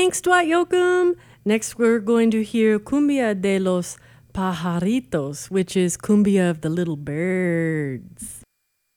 Thanks, Dwight Yoakam. Next, we're going to hear Cumbia de los Pajaritos, which is Cumbia of the Little Birds.